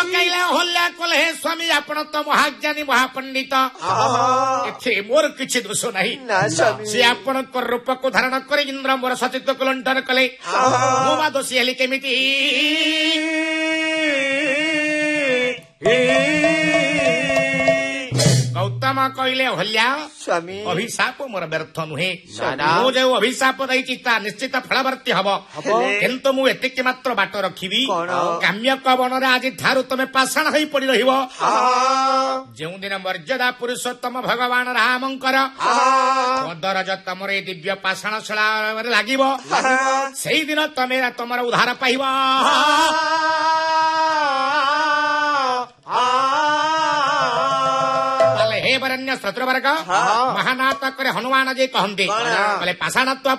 ପକାଇଲେ ଅହଲ୍ୟା କଲେ ହେ ସ୍ୱାମୀ ଆପଣ ତ ମହାଜ୍ଞାନୀ ମହାପଣ୍ଡିତ ଏଥିରେ ମୋର କିଛି ଦୋଷ ନାହିଁ ସେ ଆପଣଙ୍କ ରୂପକୁ ଧାରଣ କରି ଇନ୍ଦ୍ର ମୋର ସତୀତ୍ୱକୁ ଲୁଣ୍ଠନ କଲେ ମୁଁ ବା ଦୋଷୀ ହେଲି କେମିତି ଗୌତମ କହିଲେ ଅହଲ୍ୟା ସ୍ୱାମୀ ଅଭିଶାପ ମୋର ବ୍ୟର୍ଥ ନୁହେଁ ମୁଁ ଯେଉଁ ଅଭିଶାପ ଦେଇଛି ତା ନିଶ୍ଚିତ ଫଳବର୍ତ୍ତୀ ହବ କିନ୍ତୁ ମୁଁ ଏତିକି ମାତ୍ର ବାଟ ରଖିବି କାମ୍ୟକ ବନରେ ଆଜି ଠାରୁ ତମେ ପାଷାଣ ହୋଇ ପଡି ରହିବ ଯେଉଁଦିନ ମର୍ଯ୍ୟାଦା ପୁରୁଷୋତ୍ତମ ଭଗବାନ ରାମଙ୍କର ପଦରଜ ତମର ଏଇ ଦିବ୍ୟ ପାଷାଣ ଶଳାରେ ଲାଗିବ ସେଇଦିନ ତମେ ତମର ଉଦ୍ଧାର ପାଇବ हे वरण्य शत्रुवर्ग महानाथ करे हनुमान जी कहते पाषाण